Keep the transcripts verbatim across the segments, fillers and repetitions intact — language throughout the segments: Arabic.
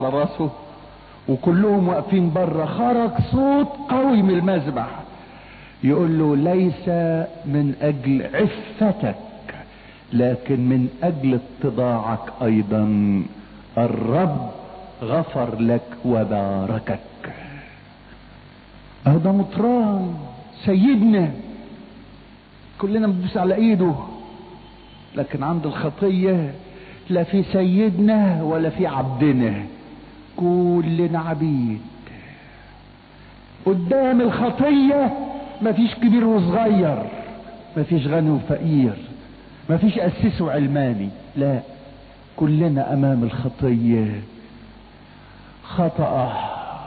على راسه وكلهم واقفين بره. خرج صوت قوي من المذبح يقول له: ليس من اجل عفتك لكن من اجل اتضاعك ايضا الرب غفر لك وباركك. اهو ده مطران سيدنا، كلنا بنبص على ايده، لكن عند الخطية لا في سيدنا ولا في عبدنا، كلنا عبيد. قدام الخطية مفيش كبير وصغير، مفيش غني وفقير، مفيش قسيس وعلماني، لا، كلنا امام الخطية خطأ.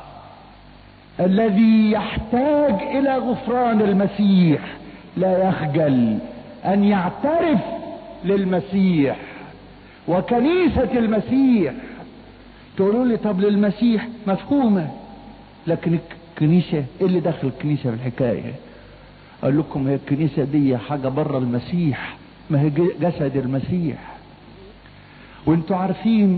الذي يحتاج الى غفران المسيح لا يخجل ان يعترف للمسيح وكنيسة المسيح. تقولوا لي: طب للمسيح مفهومة، لكن الكنيسة ايه اللي داخل الكنيسة في الحكاية؟ اقول لكم: هي الكنيسة دي حاجة بره المسيح، ما هي جسد المسيح. وانتوا عارفين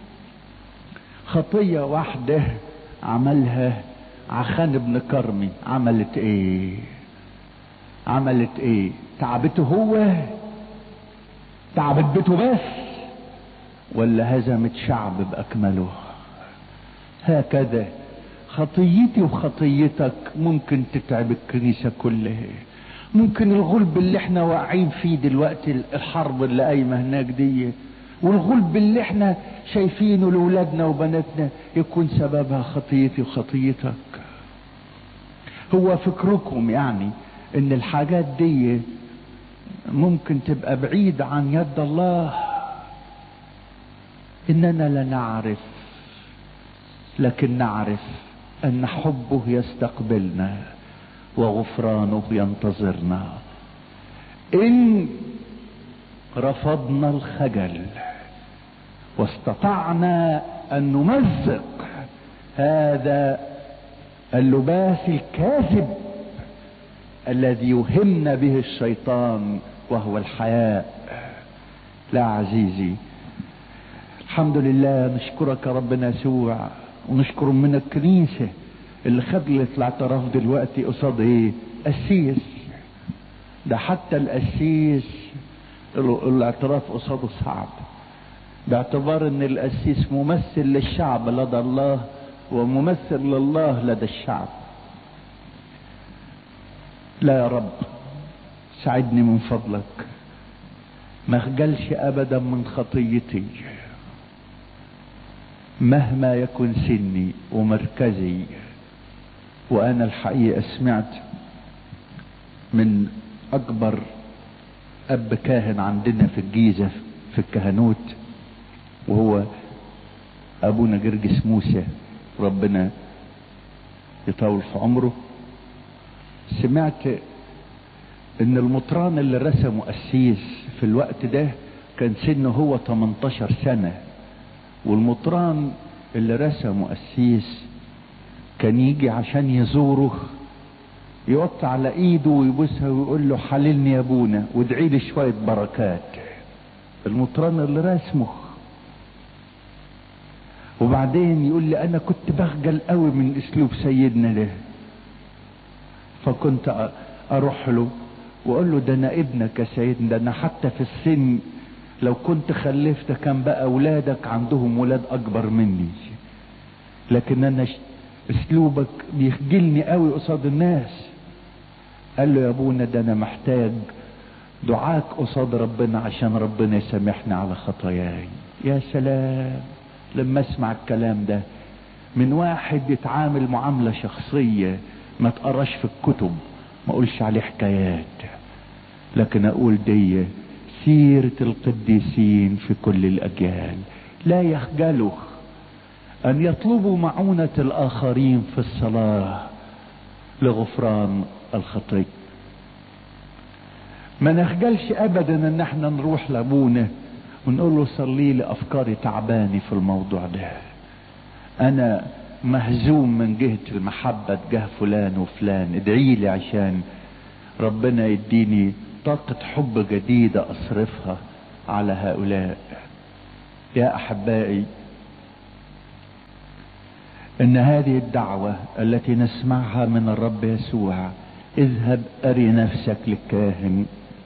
خطية واحدة عملها عخان بن كرمي عملت ايه؟ عملت ايه؟ تعبته هو؟ تعبت بيته بس؟ ولا هزمت شعب باكمله؟ هكذا خطيتي وخطيتك ممكن تتعب الكنيسة كلها. ممكن الغلب اللي احنا واقعين فيه دلوقتي، الحرب اللي قايمة هناك دي، والغلب اللي احنا شايفينه لولادنا وبناتنا، يكون سببها خطيتي وخطيتك. هو فكركم يعني ان الحاجات دي ممكن تبقى بعيدة عن يد الله؟ اننا لا نعرف، لكن نعرف ان حبه يستقبلنا وغفرانه ينتظرنا ان رفضنا الخجل واستطعنا ان نمزق هذا اللباس الكاذب الذي يوهمنا به الشيطان وهو الحياء. لا عزيزي، الحمد لله، نشكرك ربنا يسوع، ونشكر من الكنيسة اللي خدلت الاعتراف دلوقتي قصاد ايه؟ قسيس. ده حتى القسيس الاعتراف قصاده صعب، باعتبار ان القسيس ممثل للشعب لدى الله وممثل لله لدى الشعب. لا يا رب، ساعدني من فضلك ما اخجلش ابدا من خطيتي مهما يكن سني ومركزي. وانا الحقيقة سمعت من اكبر اب كاهن عندنا في الجيزة في الكهنوت، وهو ابونا جرجس موسى، ربنا يطول في عمره. سمعت ان المطران اللي رسمه قسيس في الوقت ده كان سنه هو تمنتاشر سنة، والمطران اللي رسمه قسيس كان يجي عشان يزوره يقط على ايده ويبوسها ويقول له: حللني يا ابونا وادعي لي شوية بركات. المطران اللي رسمه. وبعدين يقول لي: انا كنت بخجل قوي من اسلوب سيدنا ده، فكنت اروح له واقول له: ده انا ابنك يا سيدنا، ده انا حتى في السن لو كنت خلفت كان بقى اولادك عندهم ولاد اكبر مني، لكن انا اسلوبك بيخجلني قوي قصاد الناس. قال له: يا ابونا، ده انا محتاج دعاك قصاد ربنا عشان ربنا يسامحني على خطاياي. يا سلام لما اسمع الكلام ده من واحد يتعامل معاملة شخصية، ما تقراش في الكتب، ما اقولش عليه حكايات، لكن اقول دي سيرة القديسين في كل الاجيال. لا يخجلوا ان يطلبوا معونة الاخرين في الصلاة لغفران الخطية. ما نخجلش ابدا ان احنا نروح لابونا ونقول له: صلي لي، افكاري تعباني في الموضوع ده، انا مهزوم من جهة المحبة تجاه فلان وفلان، ادعي لي عشان ربنا يديني طاقة حب جديدة اصرفها على هؤلاء. يا احبائي، ان هذه الدعوة التي نسمعها من الرب يسوع، اذهب اري نفسك للكاهن،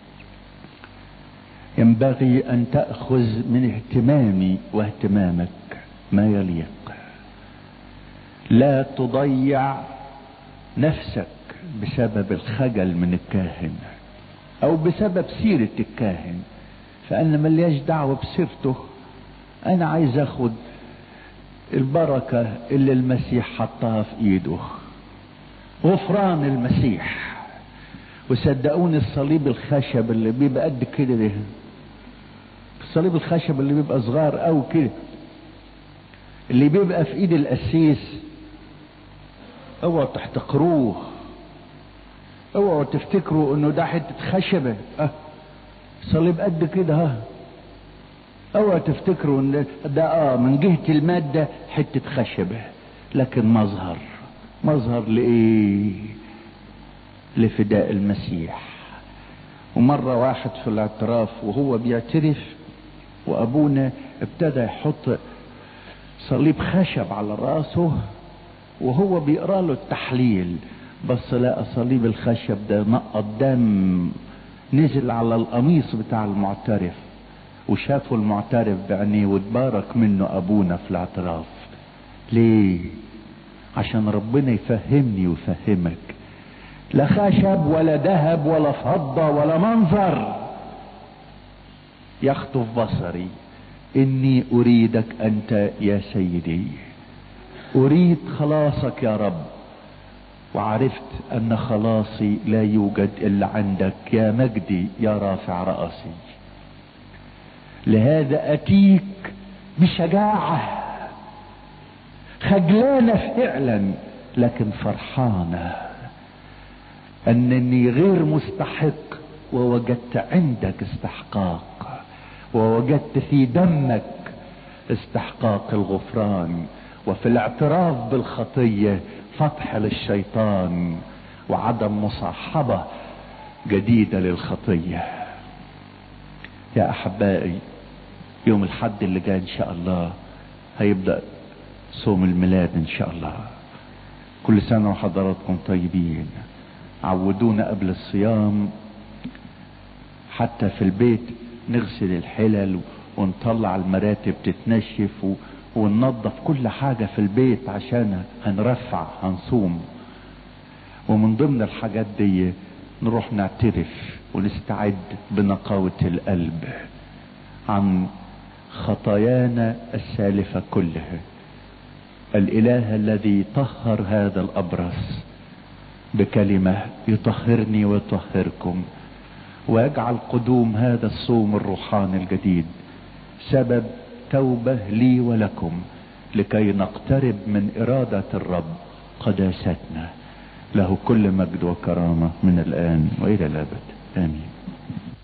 ينبغي ان تأخذ من اهتمامي واهتمامك ما يليق. لا تضيع نفسك بسبب الخجل من الكاهن او بسبب سيرة الكاهن، فانا ملياش دعوة بسيرته. انا عايز اخد البركة اللي المسيح حطها في ايده، غفران المسيح. وصدقوني الصليب الخشب اللي بيبقى قد كده ده، الصليب الخشب اللي بيبقى صغار او كده، اللي بيبقى في ايد القسيس، اوعوا تحتقروه، اوعوا تفتكروا انه ده حتة خشبة، اه صليب قد كده، ها اوعوا تفتكروا ان ده اه من جهة المادة حتة خشبة، لكن مظهر مظهر لايه؟ لفداء المسيح. ومرة واحد في الاعتراف وهو بيعترف، وابونا ابتدى يحط صليب خشب على راسه وهو بيقرا له التحليل، بس لقى صليب الخشب ده نقط دم نزل على القميص بتاع المعترف، وشافوا المعترف بعينيه واتبارك منه ابونا في الاعتراف. ليه؟ عشان ربنا يفهمني ويفهمك، لا خشب ولا ذهب ولا فضة ولا منظر يخطف بصري، اني اريدك انت يا سيدي، اريد خلاصك يا رب، وعرفت ان خلاصي لا يوجد الا عندك يا مجدي يا رافع رأسي. لهذا اتيك بشجاعة، خجلانة فعلا لكن فرحانة انني غير مستحق، ووجدت عندك استحقاق، ووجدت في دمك استحقاق الغفران، وفي الاعتراف بالخطية فتح للشيطان وعدم مصاحبة جديدة للخطية. يا احبائي، يوم الحد اللي جاي ان شاء الله هيبدأ صوم الميلاد ان شاء الله. كل سنة وحضراتكم طيبين. عودونا قبل الصيام حتى في البيت نغسل الحلل ونطلع المراتب تتنشف وننظف كل حاجة في البيت عشان هنرفع هنصوم. ومن ضمن الحاجات دي نروح نعترف ونستعد بنقاوة القلب عن خطايانا السالفة كلها. الاله الذي طهر هذا الابرص بكلمة يطهرني ويطهركم، ويجعل قدوم هذا الصوم الروحاني الجديد سبب توبة لي ولكم، لكي نقترب من إرادة الرب قداستنا. له كل مجد وكرامة من الآن وإلى الأبد، آمين.